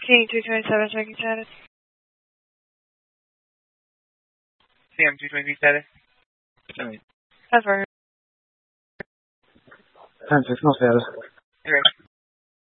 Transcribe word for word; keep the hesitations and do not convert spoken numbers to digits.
King two twenty-seven, checking status. C M two twenty status. That's right. ten six, no status. Okay.